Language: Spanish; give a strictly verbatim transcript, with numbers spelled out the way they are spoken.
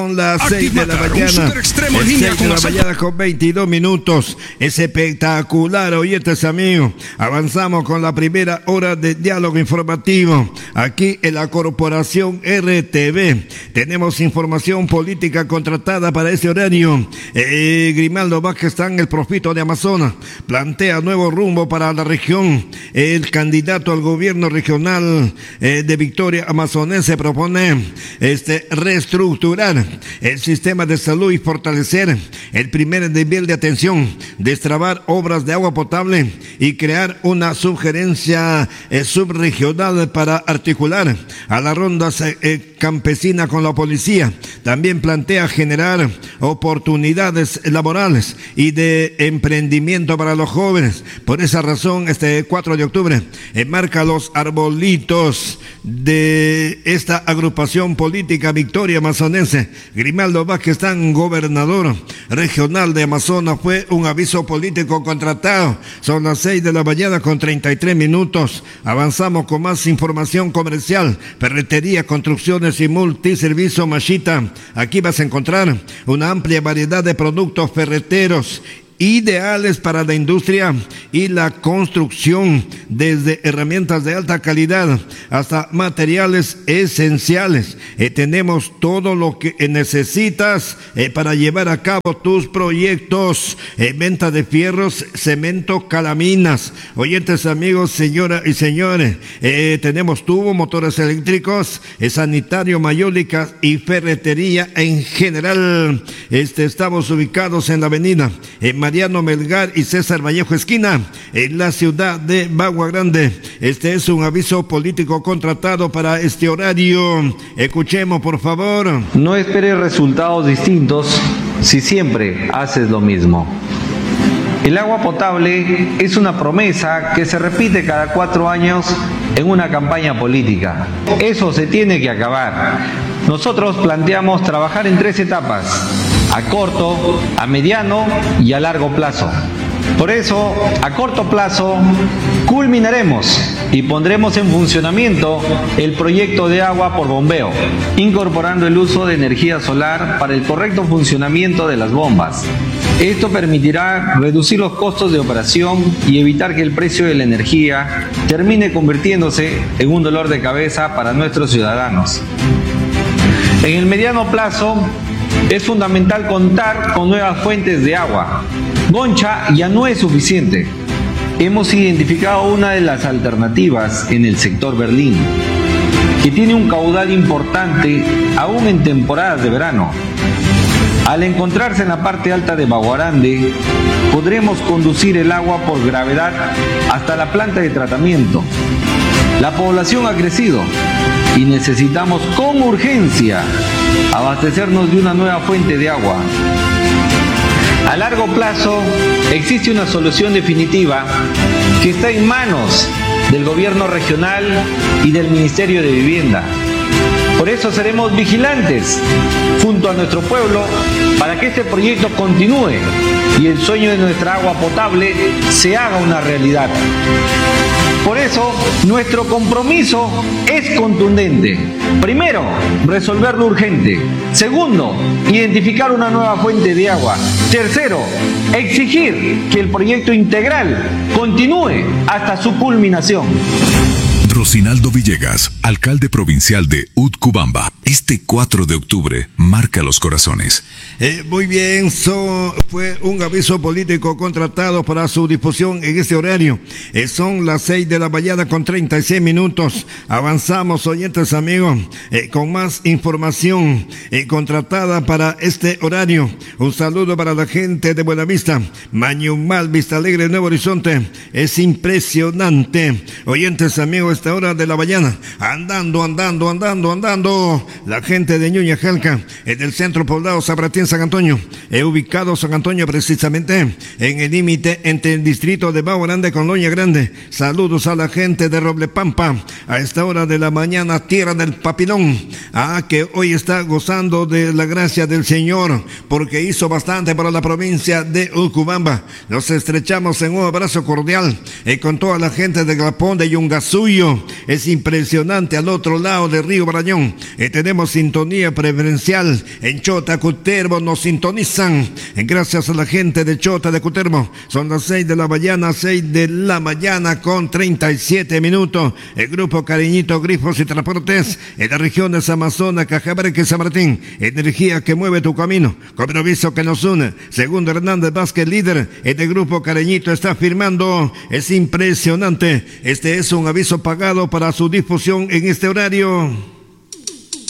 Son las seis de la mañana, seis de la mañana con veintidós minutos. Es espectacular, oyentes amigos. Avanzamos con la primera hora de diálogo informativo aquí en la Corporación R T V. Tenemos información política contratada para este horario. Eh, Grimaldo Vázquez, el profito de Amazonas, plantea nuevo rumbo para la región. El candidato al gobierno regional eh, de Victoria Amazonense propone este, reestructurar el sistema de salud y fortalecer el primer nivel de atención, destrabar obras de agua potable y crear una subgerencia eh, subregional para articular a la ronda eh, campesina con la policía. También plantea generar oportunidades laborales y de emprendimiento para los jóvenes. Por esa razón, este cuatro de octubre enmarca los arbolitos de esta agrupación política Victoria Amazonense. Grimaldo Vázquez, gobernador regional de Amazonas, fue un aviso político contratado. Son las seis de la mañana con treinta y tres minutos. Avanzamos con más información comercial. Ferretería, construcciones y multiservicio Mashita. Aquí vas a encontrar una amplia variedad de productos ferreteros ideales para la industria y la construcción, desde herramientas de alta calidad hasta materiales esenciales. Eh, tenemos todo lo que necesitas eh, para llevar a cabo tus proyectos. Eh, venta de fierros, cemento, calaminas. Oyentes amigos, señoras y señores, eh, tenemos tubo, motores eléctricos, eh, sanitario, mayólicas y ferretería en general. Este, estamos ubicados en la avenida eh, Mariano Melgar y César Vallejo esquina, en la ciudad de Bagua Grande. Este es un aviso político contratado para este horario. Escuchemos, por favor. No esperes resultados distintos si siempre haces lo mismo. El agua potable es una promesa que se repite cada cuatro años en una campaña política. Eso se tiene que acabar. Nosotros planteamos trabajar en tres etapas: a corto, a mediano y a largo plazo. Por eso, a corto plazo, culminaremos y pondremos en funcionamiento el proyecto de agua por bombeo, incorporando el uso de energía solar para el correcto funcionamiento de las bombas. Esto permitirá reducir los costos de operación y evitar que el precio de la energía termine convirtiéndose en un dolor de cabeza para nuestros ciudadanos. En el mediano plazo, es fundamental contar con nuevas fuentes de agua. Goncha ya no es suficiente. Hemos identificado una de las alternativas en el sector Berlín, que tiene un caudal importante aún en temporadas de verano. Al encontrarse en la parte alta de Baguarande, podremos conducir el agua por gravedad hasta la planta de tratamiento. La población ha crecido y necesitamos con urgencia abastecernos de una nueva fuente de agua. A largo plazo existe una solución definitiva que está en manos del gobierno regional y del Ministerio de Vivienda. Por eso seremos vigilantes junto a nuestro pueblo para que este proyecto continúe y el sueño de nuestra agua potable se haga una realidad. Por eso, nuestro compromiso es contundente. Primero, resolver lo urgente. Segundo, identificar una nueva fuente de agua. Tercero, exigir que el proyecto integral continúe hasta su culminación. Rocinaldo Villegas, alcalde provincial de Utcubamba. Este cuatro de octubre marca los corazones. Eh, muy bien, so, fue un aviso político contratado para su difusión en este horario. Eh, son las seis de la mañana con treinta y seis minutos. Avanzamos, oyentes amigos, eh, con más información eh, contratada para este horario. Un saludo para la gente de Buenavista, Mañumal, Vista Alegre, Nuevo Horizonte. Es impresionante, oyentes amigos, esta hora de la mañana, andando, andando, andando, andando, la gente de Ñuñajalca, en el centro poblado Zabratín San Antonio, he ubicado San Antonio precisamente en el límite entre el distrito de Bagua Grande con Loña Grande. Saludos a la gente de Roblepampa, a esta hora de la mañana, tierra del papilón, a que hoy está gozando de la gracia del Señor, porque hizo bastante para la provincia de Utcubamba. Nos estrechamos en un abrazo cordial, y con toda la gente de Glapón, de Yungasuyo. Es impresionante bastante al otro lado del río Barañón. Eh, tenemos sintonía preferencial en Chota, Cutervo, nos sintonizan. Eh, gracias a la gente de Chota, de Cutervo. Son las seis de la mañana, seis de la mañana con treinta y siete minutos. El grupo Cariñito Grifos y Transportes en las regiones Amazonas, Cajamarca y San Martín. Energía que mueve tu camino. Compromiso que nos une. Segundo Hernández Vázquez, líder. Este grupo Cariñito está firmando. Es impresionante. Este es un aviso pagado para su difusión en este horario.